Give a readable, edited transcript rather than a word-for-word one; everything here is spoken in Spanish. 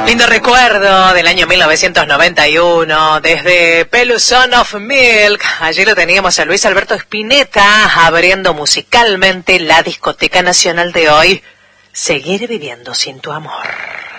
Lindo recuerdo del año 1991, desde Peluson of Milk. Allí lo teníamos a Luis Alberto Spinetta abriendo musicalmente la discoteca nacional de hoy. Seguir viviendo sin tu amor.